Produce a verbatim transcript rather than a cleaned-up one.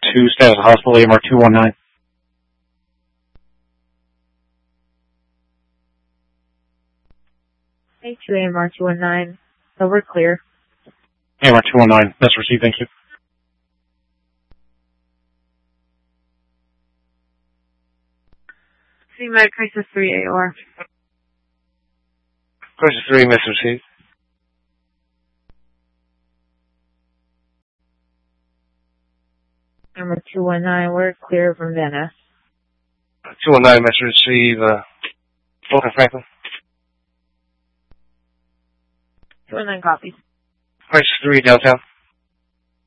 two, status of hospital, A M R two one nine. A two A M R two one nine. Over, clear. A M R two one nine, that's received, thank you. C-Med Crisis three A O R. Crisis three, message received. Number two one nine, we're clear from Van Ness. two one nine, message received, uh, Fulton Franklin. two one nine copies. Crisis three, downtown.